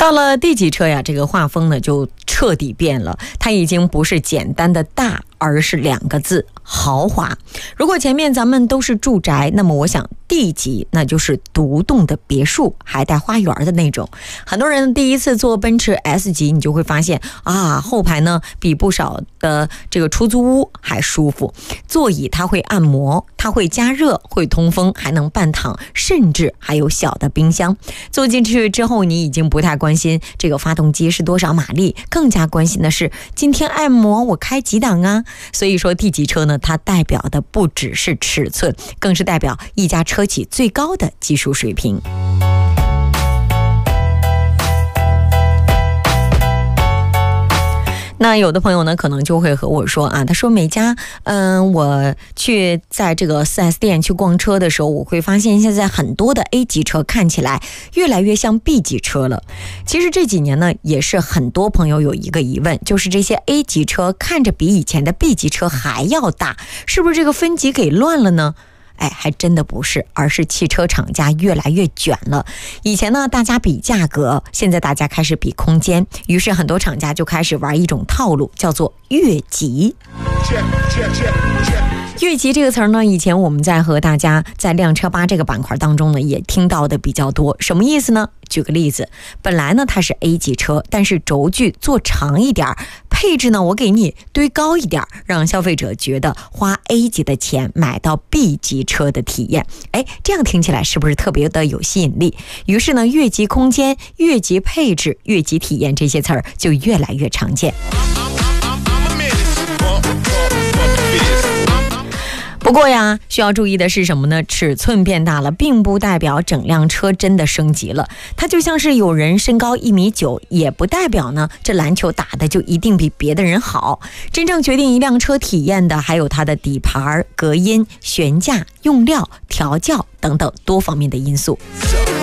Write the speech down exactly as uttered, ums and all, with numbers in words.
到了 D 级车呀，这个画风呢就彻底变了，它已经不是简单的大，而是两个字：豪华。如果前面咱们都是住宅，那么我想 D 级那就是独栋的别墅，还带花园的那种。很多人第一次坐奔驰 S 级，你就会发现啊，后排呢比不少的这个出租屋还舒服，座椅它会按摩，它会加热，会通风，还能半躺，甚至还有小的冰箱。坐进去之后，你已经不太关心这个发动机是多少马力，更加关心的是今天按摩我开几档啊。所以说 D 级车呢，它代表的不只是尺寸，更是代表一家车企最高的技术水平。那有的朋友呢可能就会和我说啊，他说美嘉，嗯，我去在这个 四 S 店去逛车的时候，我会发现现在很多的 A 级车看起来越来越像 B 级车了。其实这几年呢，也是很多朋友有一个疑问，就是这些 A 级车看着比以前的 B 级车还要大，是不是这个分级给乱了呢？哎，还真的不是，而是汽车厂家越来越卷了。以前呢，大家比价格，现在大家开始比空间，于是很多厂家就开始玩一种套路，叫做越级。越级这个词儿呢，以前我们在和大家在量车吧这个板块当中呢，也听到的比较多。什么意思呢？举个例子，本来呢它是 A 级车，但是轴距做长一点，配置呢我给你堆高一点，让消费者觉得花 A 级的钱买到 B 级车的体验。哎，这样听起来是不是特别的有吸引力？于是呢，越级空间、越级配置、越级体验这些词儿就越来越常见。不过呀，需要注意的是什么呢？尺寸变大了，并不代表整辆车真的升级了。它就像是有人身高一米九，也不代表呢这篮球打的就一定比别的人好。真正决定一辆车体验的，还有它的底盘、隔音、悬架、用料、调教等等多方面的因素。